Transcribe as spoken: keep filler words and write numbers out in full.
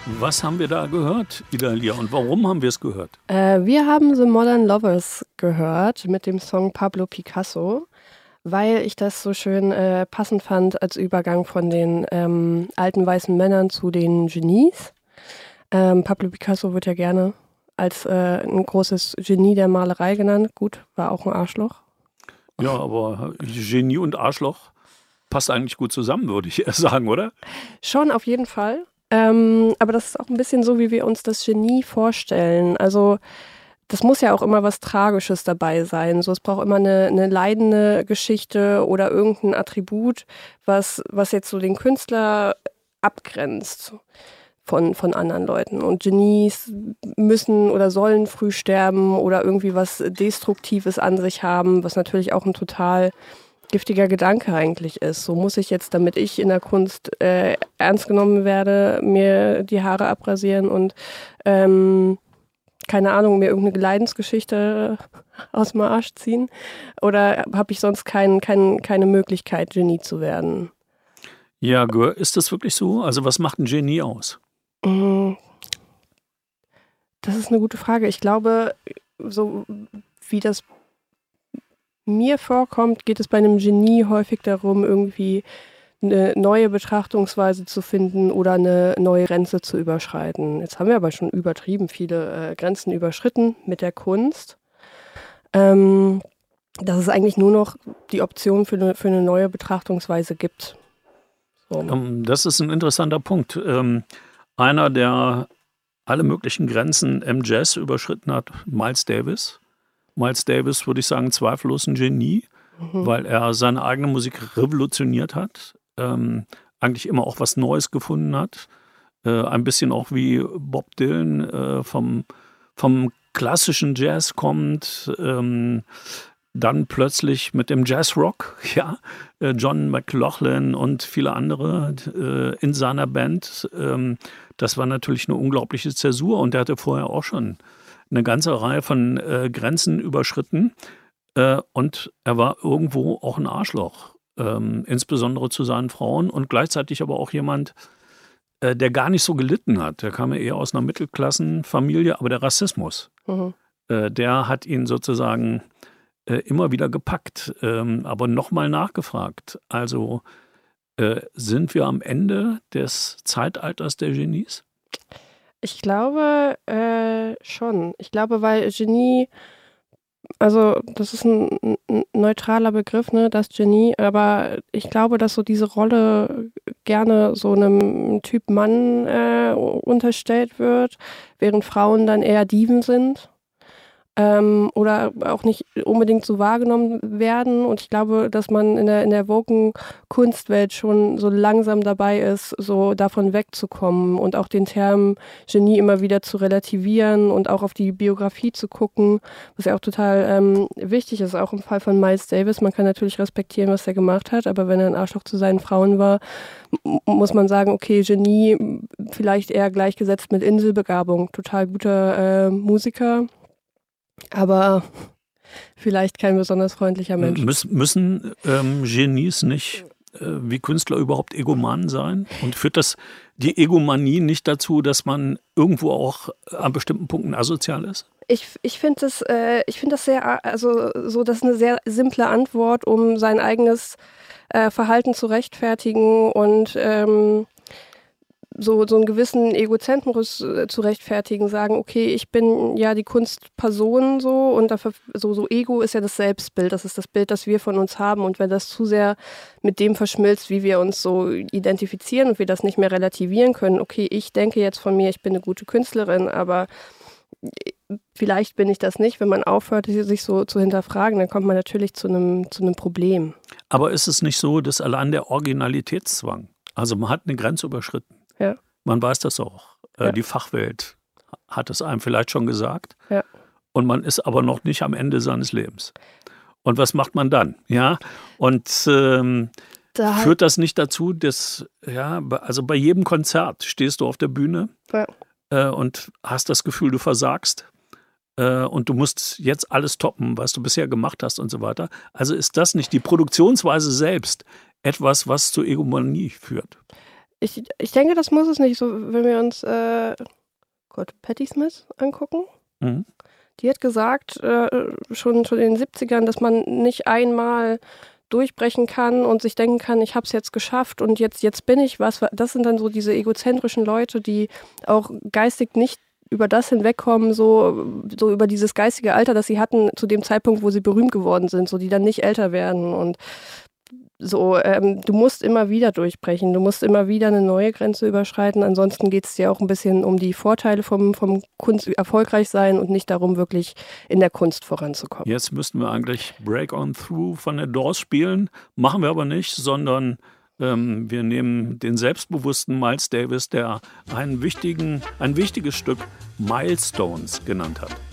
Was haben wir da gehört, Idalia, und warum haben wir es gehört? Äh, wir haben The Modern Lovers gehört mit dem Song Pablo Picasso, weil ich das so schön äh, passend fand als Übergang von den ähm, alten weißen Männern zu den Genies. Ähm, Pablo Picasso wird ja gerne als äh, ein großes Genie der Malerei genannt. Gut, war auch ein Arschloch. Ja, aber Genie und Arschloch passt eigentlich gut zusammen, würde ich eher sagen, oder? Schon, auf jeden Fall. Ähm, aber das ist auch ein bisschen so, wie wir uns das Genie vorstellen. Also das muss ja auch immer was Tragisches dabei sein. So, es braucht immer eine, eine leidende Geschichte oder irgendein Attribut, was, was jetzt so den Künstler abgrenzt von, von anderen Leuten. Und Genies müssen oder sollen früh sterben oder irgendwie was Destruktives an sich haben, was natürlich auch ein total giftiger Gedanke eigentlich ist. So muss ich jetzt, damit ich in der Kunst äh, ernst genommen werde, mir die Haare abrasieren und ähm, keine Ahnung, mir irgendeine Leidensgeschichte aus dem Arsch ziehen? Oder habe ich sonst kein, kein, keine Möglichkeit, Genie zu werden? Ja, Gör, ist das wirklich so? Also was macht ein Genie aus? Das ist eine gute Frage. Ich glaube, so wie das mir vorkommt, geht es bei einem Genie häufig darum, irgendwie eine neue Betrachtungsweise zu finden oder eine neue Grenze zu überschreiten. Jetzt haben wir aber schon übertrieben viele äh, Grenzen überschritten mit der Kunst. Ähm, dass es eigentlich nur noch die Option für eine, für eine neue Betrachtungsweise gibt. So. Ähm, das ist ein interessanter Punkt. Ähm, einer, der alle möglichen Grenzen im Jazz überschritten hat, Miles Davis. Miles Davis, würde ich sagen, zweifellos ein Genie, mhm. weil er seine eigene Musik revolutioniert hat, ähm, eigentlich immer auch was Neues gefunden hat. Äh, ein bisschen auch wie Bob Dylan äh, vom, vom klassischen Jazz kommt, ähm, dann plötzlich mit dem Jazzrock, ja, äh, John McLaughlin und viele andere äh, in seiner Band. Ähm, das war natürlich eine unglaubliche Zäsur und er hatte vorher auch schon eine ganze Reihe von äh, Grenzen überschritten äh, und er war irgendwo auch ein Arschloch, ähm, insbesondere zu seinen Frauen und gleichzeitig aber auch jemand, äh, der gar nicht so gelitten hat. Der kam ja eher aus einer Mittelklassenfamilie, aber der Rassismus, mhm. äh, der hat ihn sozusagen äh, immer wieder gepackt, ähm, aber nochmal nachgefragt. Also äh, sind wir am Ende des Zeitalters der Genies? Ich glaube äh, schon. Ich glaube, weil Genie, also das ist ein, ein neutraler Begriff, ne, das Genie, aber ich glaube, dass so diese Rolle gerne so einem Typ Mann äh, unterstellt wird, während Frauen dann eher Diven sind. Ähm, oder auch nicht unbedingt so wahrgenommen werden. Und ich glaube, dass man in der, in der woken Kunstwelt schon so langsam dabei ist, so davon wegzukommen und auch den Term Genie immer wieder zu relativieren und auch auf die Biografie zu gucken, was ja auch total ähm, wichtig ist, auch im Fall von Miles Davis. Man kann natürlich respektieren, was er gemacht hat, aber wenn er ein Arschloch zu seinen Frauen war, m- muss man sagen, okay, Genie vielleicht eher gleichgesetzt mit Inselbegabung. Total guter äh, Musiker, aber vielleicht kein besonders freundlicher Mensch. Müs- müssen ähm, Genies nicht äh, wie Künstler überhaupt Egomanen sein? Und führt das die Egomanie nicht dazu, dass man irgendwo auch an bestimmten Punkten asozial ist? Ich, ich finde das, äh, ich find das sehr, also so, das ist eine sehr simple Antwort, um sein eigenes äh, Verhalten zu rechtfertigen und ähm, so, so einen gewissen Egozentrismus äh, zu rechtfertigen, sagen, okay, ich bin ja die Kunstperson so und dafür, so, so Ego ist ja das Selbstbild, das ist das Bild, das wir von uns haben und wenn das zu sehr mit dem verschmilzt, wie wir uns so identifizieren und wir das nicht mehr relativieren können, okay, ich denke jetzt von mir, ich bin eine gute Künstlerin, aber vielleicht bin ich das nicht, wenn man aufhört, sich so zu hinterfragen, dann kommt man natürlich zu einem, zu einem Problem. Aber ist es nicht so, dass allein der Originalitätszwang, also man hat eine Grenze überschritten, ja. Man weiß das auch, ja. die Fachwelt hat es einem vielleicht schon gesagt ja. und man ist aber noch nicht am Ende seines Lebens. Und was macht man dann? Ja, und ähm, da halt führt das nicht dazu, dass, ja, also bei jedem Konzert stehst du auf der Bühne ja. äh, und hast das Gefühl, du versagst äh, und du musst jetzt alles toppen, was du bisher gemacht hast und so weiter. Also ist das nicht die Produktionsweise selbst etwas, was zur Egomanie führt? Ich, ich denke, das muss es nicht. So, wenn wir uns äh, Gott, Patti Smith angucken. Mhm. Die hat gesagt, äh, schon, schon in den siebzigern, dass man nicht einmal durchbrechen kann und sich denken kann, ich habe es jetzt geschafft und jetzt, jetzt bin ich was. Das sind dann so diese egozentrischen Leute, die auch geistig nicht über das hinwegkommen, so, so über dieses geistige Alter, das sie hatten zu dem Zeitpunkt, wo sie berühmt geworden sind, so die dann nicht älter werden. Und so, ähm, du musst immer wieder durchbrechen, du musst immer wieder eine neue Grenze überschreiten. Ansonsten geht es dir auch ein bisschen um die Vorteile vom, vom Kunst erfolgreich sein und nicht darum, wirklich in der Kunst voranzukommen. Jetzt müssten wir eigentlich Break On Through von The Doors spielen, machen wir aber nicht, sondern ähm, wir nehmen den selbstbewussten Miles Davis, der einen wichtigen, ein wichtiges Stück Milestones genannt hat.